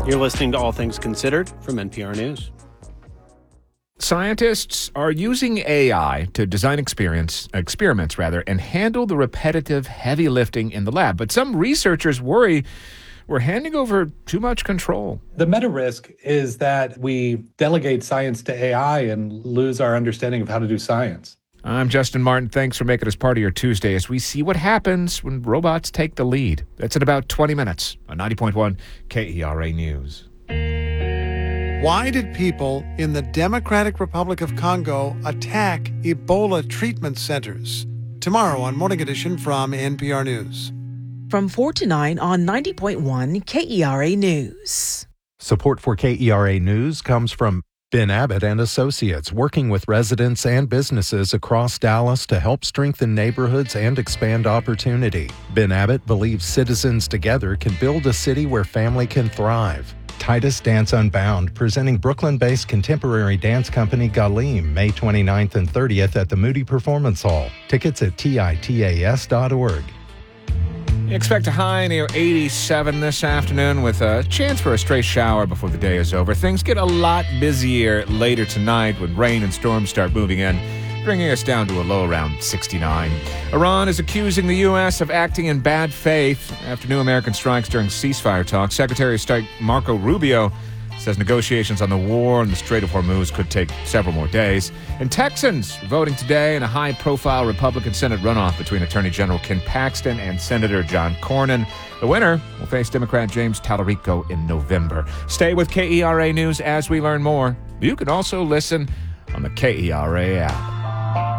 You're listening to All Things Considered from NPR News. Scientists are using AI to design experiments and handle the repetitive heavy lifting in the lab. But some researchers worry we're handing over too much control. The meta risk is that we delegate science to AI and lose our understanding of how to do science. I'm Justin Martin. Thanks for making us part of your Tuesday as we see what happens when robots take the lead. That's in about 20 minutes on 90.1 KERA News. Why did people in the Democratic Republic of Congo attack Ebola treatment centers? Tomorrow on Morning Edition from NPR News. From 4 to 9 on 90.1 KERA News. Support for KERA News comes from Ben Abbott and Associates, working with residents and businesses across Dallas to help strengthen neighborhoods and expand opportunity. Ben Abbott believes citizens together can build a city where family can thrive. Titus Dance Unbound, presenting Brooklyn-based contemporary dance company Galim, May 29th and 30th at the Moody Performance Hall. Tickets at titas.org. Expect a high near 87 this afternoon with a chance for a stray shower before the day is over. Things get a lot busier later tonight when rain and storms start moving in, bringing us down to a low around 69. Iran is accusing the U.S. of acting in bad faith after new American strikes during ceasefire talks. Secretary of State Marco Rubio says negotiations on the war in the Strait of Hormuz could take several more days. And Texans are voting today in a high-profile Republican Senate runoff between Attorney General Ken Paxton and Senator John Cornyn. The winner will face Democrat James Talarico in November. Stay with KERA News as we learn more. You can also listen on the KERA app.